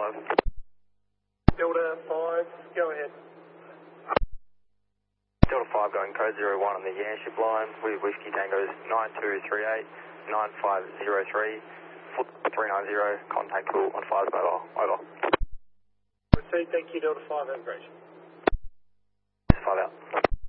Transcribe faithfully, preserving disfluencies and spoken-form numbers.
five. Delta five, go ahead. Delta five going code zero one on the airship line with Whiskey Tango's nine two three eight nine five zero three three nine zero, contact cool on five mobile, over. Proceed, thank you, Delta five, have a great. five out.